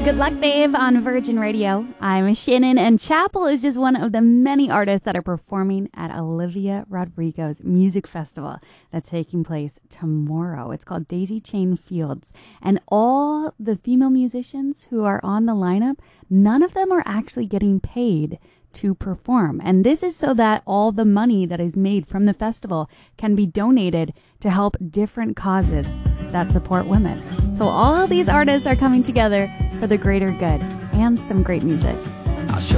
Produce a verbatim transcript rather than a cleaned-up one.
Good Luck Babe on Virgin Radio. I'm Shannon, and Chapel is just one of the many artists that are performing at Olivia Rodrigo's music festival that's taking place tomorrow. It's called Daisy Chain Fields. And all the female musicians who are on the lineup, none of them are actually getting paid to perform. And this is so that all the money that is made from the festival can be donated to help different causes that support women. So all of these artists are coming together for the greater good and some great music.